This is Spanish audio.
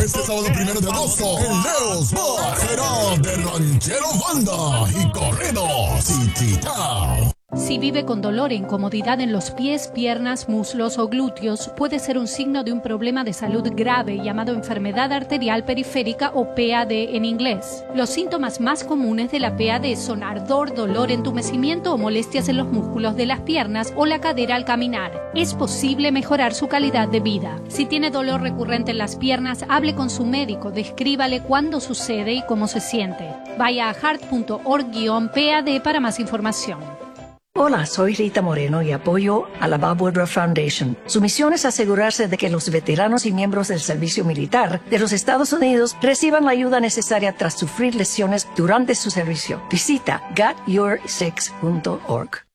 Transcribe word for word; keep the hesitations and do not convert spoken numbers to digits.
Este sábado primero de agosto, el Leos Bar será de ranchero banda y corridos y quitao. Si vive con dolor e incomodidad en los pies, piernas, muslos o glúteos, puede ser un signo de un problema de salud grave llamado enfermedad arterial periférica o P A D en inglés. Los síntomas más comunes de la P A D son ardor, dolor, entumecimiento o molestias en los músculos de las piernas o la cadera al caminar. Es posible mejorar su calidad de vida. Si tiene dolor recurrente en las piernas, hable con su médico, descríbale cuándo sucede y cómo se siente. Vaya a heart punto org guión P A D para más información. Hola, soy Rita Moreno y apoyo a la Bob Woodruff Foundation. Su misión es asegurarse de que los veteranos y miembros del servicio militar de los Estados Unidos reciban la ayuda necesaria tras sufrir lesiones durante su servicio. Visita got your six punto org.